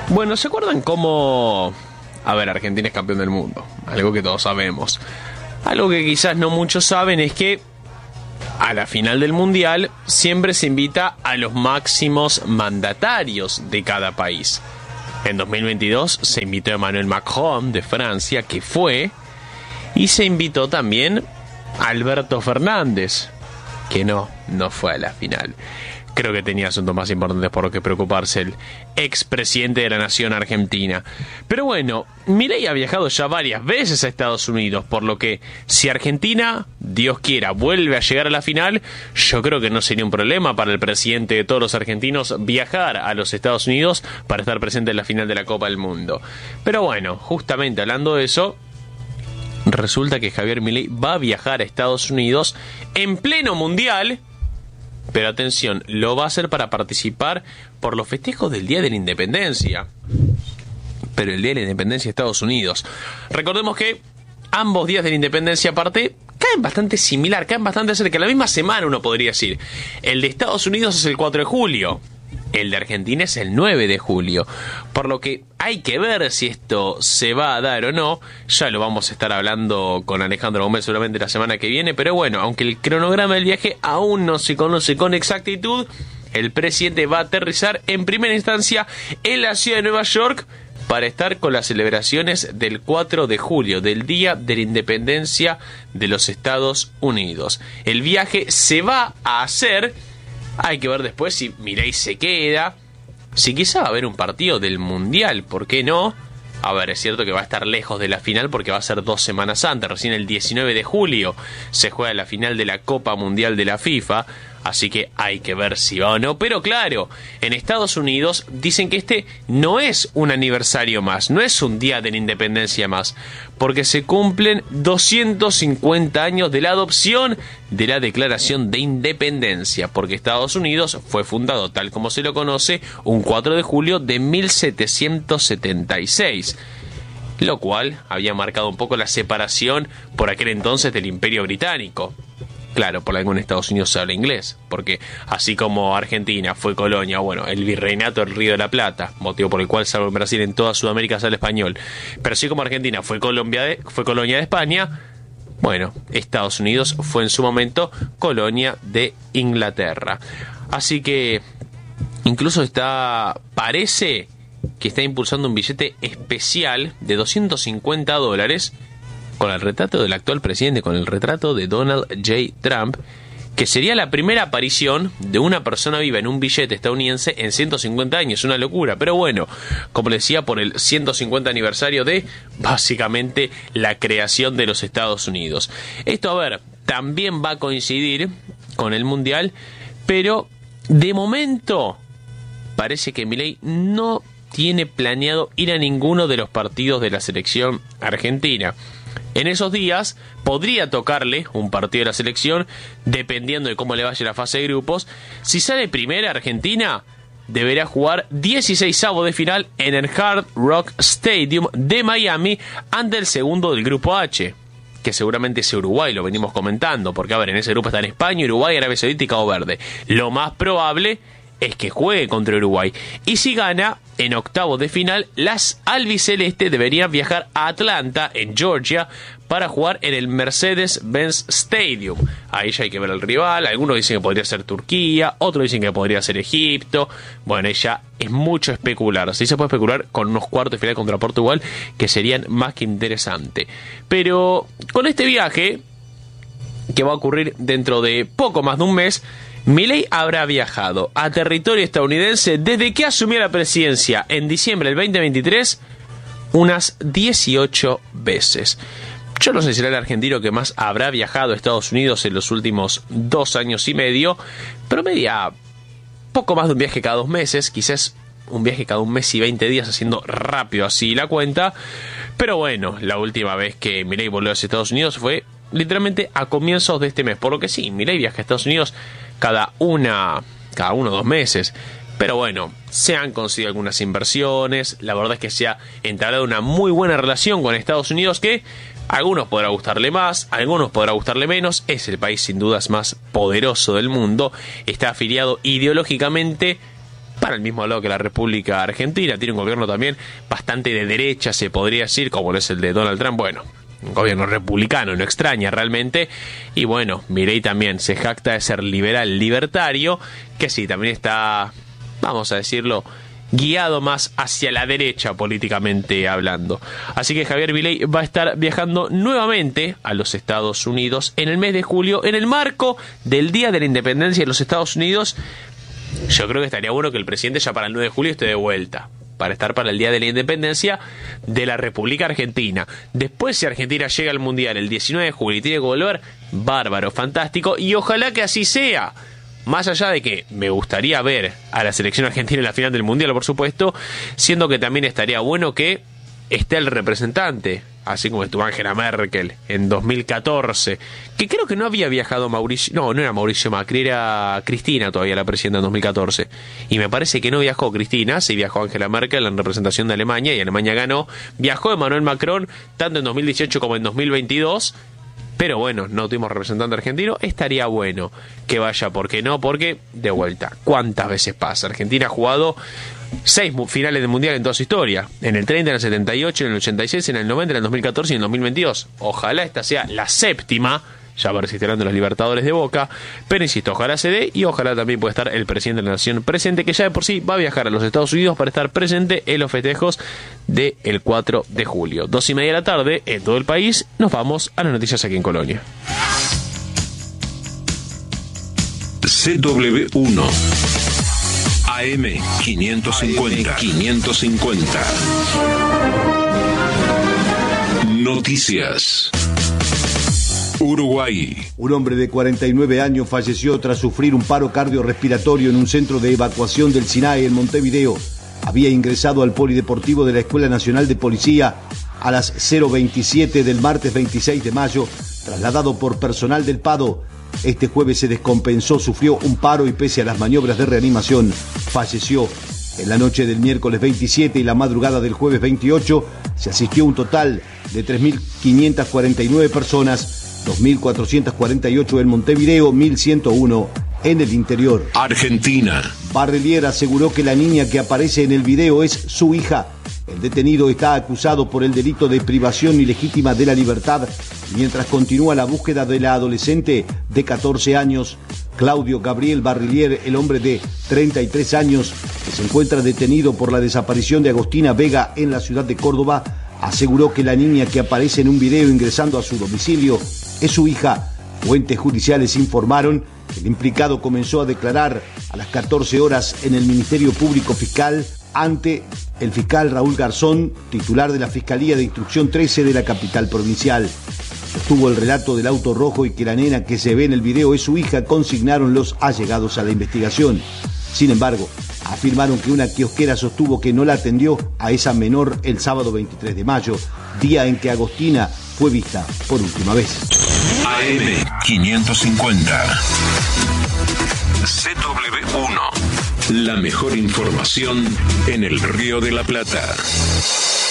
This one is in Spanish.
Bueno, ¿se acuerdan cómo... A ver, Argentina es campeón del mundo, algo que todos sabemos. Algo que quizás no muchos saben es que a la final del Mundial siempre se invita a los máximos mandatarios de cada país. En 2022 se invitó a Emmanuel Macron de Francia, que fue, y se invitó también a Alberto Fernández, que no fue a la final. Creo que tenía asuntos más importantes por los que preocuparse el expresidente de la nación argentina. Pero bueno, Milei ha viajado ya varias veces a Estados Unidos, por lo que si Argentina, Dios quiera, vuelve a llegar a la final, yo creo que no sería un problema para el presidente de todos los argentinos viajar a los Estados Unidos para estar presente en la final de la Copa del Mundo. Pero bueno, justamente hablando de eso, resulta que Javier Milei va a viajar a Estados Unidos en pleno Mundial. Pero atención, lo va a hacer para participar por los festejos del Día de la Independencia. Pero el Día de la Independencia de Estados Unidos. Recordemos que ambos días de la Independencia aparte caen bastante similar, caen bastante cerca. La misma semana uno podría decir. El de Estados Unidos es el 4 de julio. El de Argentina es el 9 de julio. Por lo que hay que ver si esto se va a dar o no. Ya lo vamos a estar hablando con Alejandro Gómez seguramente la semana que viene. Pero bueno, aunque el cronograma del viaje aún no se conoce con exactitud, el presidente va a aterrizar en primera instancia en la ciudad de Nueva York para estar con las celebraciones del 4 de julio, del Día de la Independencia de los Estados Unidos. El viaje se va a hacer... Hay que ver después si Milei se queda, si quizá va a haber un partido del Mundial, ¿por qué no? A ver, es cierto que va a estar lejos de la final porque va a ser 2 semanas antes, recién el 19 de julio se juega la final de la Copa Mundial de la FIFA, así que hay que ver si va o no. Pero claro, en Estados Unidos dicen que este no es un aniversario más, no es un día de la independencia más, porque se cumplen 250 años de la adopción de la Declaración de Independencia, porque Estados Unidos fue fundado tal como se lo conoce un 4 de julio de 1776. Lo cual había marcado un poco la separación por aquel entonces del Imperio Británico. Claro, por algo en Estados Unidos se habla inglés, porque así como Argentina fue colonia, bueno, el virreinato del Río de la Plata, motivo por el cual salvo en Brasil en toda Sudamérica se habla español, pero así como Argentina fue colonia de España, bueno, Estados Unidos fue en su momento colonia de Inglaterra. Así que incluso parece que está impulsando un billete especial de $250 con el retrato del actual presidente, con el retrato de Donald J. Trump, que sería la primera aparición de una persona viva en un billete estadounidense en 150 años. Una locura, pero bueno, como les decía, por el 150 aniversario de, básicamente, la creación de los Estados Unidos. Esto, a ver, también va a coincidir con el Mundial, pero de momento parece que Milei no tiene planeado ir a ninguno de los partidos de la selección argentina. En esos días podría tocarle un partido de la selección, dependiendo de cómo le vaya la fase de grupos. Si sale primera Argentina, deberá jugar 16avos de final en el Hard Rock Stadium de Miami ante el segundo del grupo H, que seguramente es Uruguay, lo venimos comentando, porque a ver, en ese grupo están España, Uruguay, Arabia Saudita y Cabo Verde. Lo más probable es que juegue contra Uruguay. Y si gana, en octavos de final, las albicelestes deberían viajar a Atlanta, en Georgia, para jugar en el Mercedes-Benz Stadium. Ahí ya hay que ver al rival. Algunos dicen que podría ser Turquía, otros dicen que podría ser Egipto. Bueno, ya es mucho especular. Sí se puede especular con unos cuartos de final contra Portugal, que serían más que interesantes. Pero con este viaje, que va a ocurrir dentro de poco más de un mes, Milei habrá viajado a territorio estadounidense desde que asumió la presidencia en diciembre del 2023 unas 18 veces. Yo no sé si será el argentino que más habrá viajado a Estados Unidos en los últimos 2 años y medio, pero media poco más de un viaje cada 2 meses, quizás un viaje cada 1 mes y 20 días, haciendo rápido así la cuenta. Pero bueno, la última vez que Milei volvió a los Estados Unidos fue literalmente a comienzos de este mes, por lo que sí, Milei viaja a Estados Unidos cada 1 o 2 meses. Pero bueno, se han conseguido algunas inversiones. La verdad es que se ha entablado una muy buena relación con Estados Unidos, que a algunos podrá gustarle más, a algunos podrá gustarle menos. Es el país sin dudas más poderoso del mundo. Está afiliado ideológicamente para el mismo lado que la República Argentina. Tiene un gobierno también bastante de derecha, se podría decir, como lo es el de Donald Trump. Bueno, un gobierno republicano, no extraña realmente. Y bueno, Milei también se jacta de ser liberal libertario, que sí, también está, vamos a decirlo, guiado más hacia la derecha políticamente hablando. Así que Javier Milei va a estar viajando nuevamente a los Estados Unidos en el mes de julio, en el marco del Día de la Independencia de los Estados Unidos. Yo creo que estaría bueno que el presidente ya para el 9 de julio esté de vuelta, para estar para el Día de la Independencia de la República Argentina. Después, si Argentina llega al Mundial el 19 de julio y tiene que volver, bárbaro, fantástico, y ojalá que así sea. Más allá de que me gustaría ver a la selección argentina en la final del Mundial, por supuesto, siendo que también estaría bueno que esté el representante, así como estuvo Angela Merkel en 2014, que creo que no había viajado Mauricio, no era Mauricio Macri, era Cristina todavía la presidenta en 2014, y me parece que no viajó Cristina, sí viajó Angela Merkel en representación de Alemania, y Alemania ganó. Viajó Emmanuel Macron tanto en 2018 como en 2022, pero bueno, no tuvimos representante argentino. Estaría bueno que vaya, ¿por qué no? Porque, de vuelta, ¿cuántas veces pasa? Argentina ha jugado 6 finales de Mundial en toda su historia. En el 30, en el 78, en el 86, en el 90, en el 2014 y en el 2022. Ojalá esta sea la séptima. Ya persistirán los Libertadores de Boca, pero insisto, ojalá se dé, y ojalá también pueda estar el presidente de la Nación presente, que ya de por sí va a viajar a los Estados Unidos para estar presente en los festejos del 4 de julio. 2:30 de la tarde en todo el país. Nos vamos a las noticias aquí en Colonia. CW1 AM 550 Noticias. Uruguay. Un hombre de 49 años falleció tras sufrir un paro cardiorrespiratorio en un centro de evacuación del Sinaí en Montevideo. Había ingresado al polideportivo de la Escuela Nacional de Policía a las 0:27 del martes 26 de mayo, trasladado por personal del PADO. Este jueves se descompensó, sufrió un paro y pese a las maniobras de reanimación, falleció. En la noche del miércoles 27 y la madrugada del jueves 28 se asistió un total de 3.549 personas, 2.448 en Montevideo, 1.101 en el interior. Argentina. Barrelier aseguró que la niña que aparece en el video es su hija. El detenido está acusado por el delito de privación ilegítima de la libertad, mientras continúa la búsqueda de la adolescente de 14 años. Claudio Gabriel Barrelier, el hombre de 33 años, que se encuentra detenido por la desaparición de Agostina Vega en la ciudad de Córdoba, aseguró que la niña que aparece en un video ingresando a su domicilio es su hija. Fuentes judiciales informaron que el implicado comenzó a declarar a las 14 horas en el Ministerio Público Fiscal ante el fiscal Raúl Garzón, titular de la Fiscalía de Instrucción 13 de la capital provincial. Sostuvo el relato del auto rojo y que la nena que se ve en el video es su hija, consignaron los allegados a la investigación. Sin embargo, afirmaron que una kiosquera sostuvo que no la atendió a esa menor el sábado 23 de mayo, día en que Agostina fue vista por última vez. AM 550 CW1. La mejor información en el Río de la Plata.